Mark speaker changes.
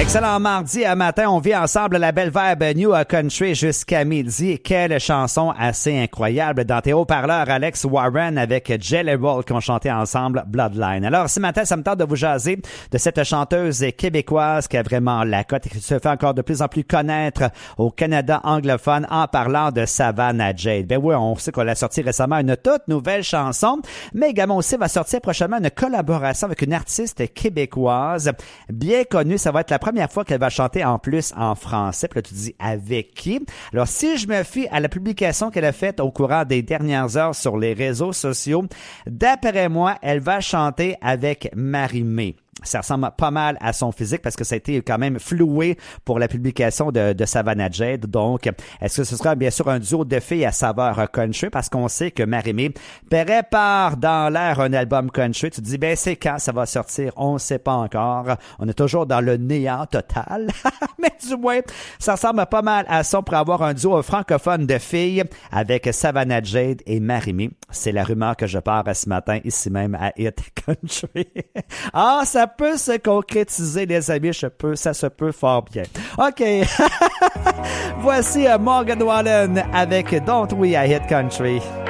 Speaker 1: Excellent mardi à matin, on vit ensemble la belle vibe New Country jusqu'à midi. Quelle chanson assez incroyable dans tes haut-parleurs, Alex Warren avec Jelly Roll qui ont chanté ensemble Bloodline. Alors ce matin, ça me tente de vous jaser de cette chanteuse québécoise qui a vraiment la cote et qui se fait encore de plus en plus connaître au Canada anglophone en parlant de Savannah Jade. Ben oui, on sait qu'on a sorti récemment une toute nouvelle chanson, mais également aussi va sortir prochainement une collaboration avec une artiste québécoise bien connue. Ça va être la première fois qu'elle va chanter en plus en français. Puis là, tu dis avec qui? Alors, si je me fie à la publication qu'elle a faite au courant des dernières heures sur les réseaux sociaux, d'après moi, elle va chanter avec Marie-Mé. Ça ressemble pas mal à son physique parce que ça a été quand même floué pour la publication de Savannah Jade. Donc, est-ce que ce sera bien sûr un duo de filles à saveur country? Parce qu'on sait que Marie-Mé prépare dans l'air un album country. Tu te dis, ben c'est quand ça va sortir? On ne sait pas encore. On est toujours dans le néant total. Mais du moins, ça ressemble pas mal à ça pour avoir un duo francophone de filles avec Savannah Jade et Marie-Mé. C'est la rumeur que je pars ce matin ici même à Hit Country. Ah, ça peut se concrétiser, les amis, ça se peut fort bien. OK. Voici Morgan Wallen avec Don't We à Hit Country.